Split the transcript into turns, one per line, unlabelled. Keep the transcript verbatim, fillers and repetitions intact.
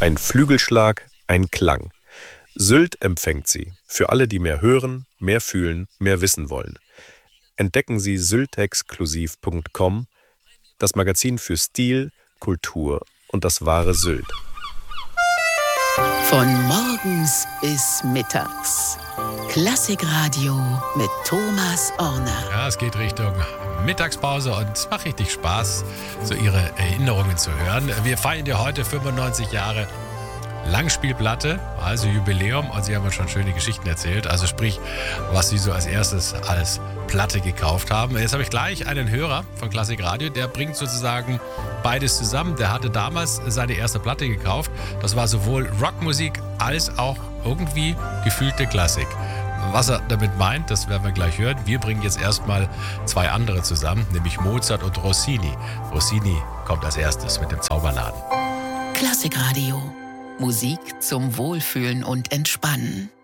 Ein Flügelschlag, ein Klang. Sylt empfängt sie. Für alle, die mehr hören, mehr fühlen, mehr wissen wollen. Entdecken Sie syltexklusiv punkt com, das Magazin für Stil, Kultur und das wahre Sylt.
Von morgens bis mittags. Klassikradio mit Thomas Orner.
Ja, es geht Richtung Mittagspause und es macht richtig Spaß, so Ihre Erinnerungen zu hören. Wir feiern ja heute fünfundneunzig Jahre Langspielplatte, also Jubiläum, und Sie haben uns schon schöne Geschichten erzählt, also sprich, was Sie so als erstes als Platte gekauft haben. Jetzt habe ich gleich einen Hörer von Klassikradio, der bringt sozusagen beides zusammen. Der hatte damals seine erste Platte gekauft. Das war sowohl Rockmusik als auch irgendwie gefühlte Klassik. Was er damit meint, das werden wir gleich hören. Wir bringen jetzt erstmal zwei andere zusammen, nämlich Mozart und Rossini. Rossini kommt als erstes mit dem Zauberladen.
Klassikradio. Musik zum Wohlfühlen und Entspannen.